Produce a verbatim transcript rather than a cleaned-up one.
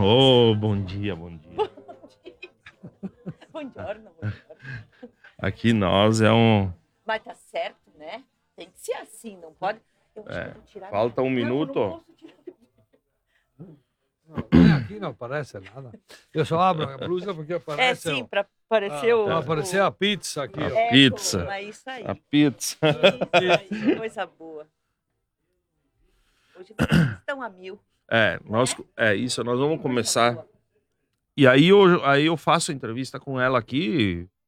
Oh, bom dia, bom dia. Bom giorno, bom giorno. Aqui nós é um... Mas tá certo, né? Tem que ser assim, não pode... Eu acho É, que eu vou tirar falta um minha- minuto. Não, eu não posso tirar. Não, aqui não aparece nada. Eu só abro a blusa porque É aparece, sim, o- para aparecer a, o... pra aparecer o- a pizza aqui. ó. É, pizza. pô, é isso aí. A pizza. Isso aí, coisa boa. Hoje vocês estão a mil. É, nós, é isso, nós vamos Coisa começar. boa. E aí eu, aí eu faço a entrevista com ela aqui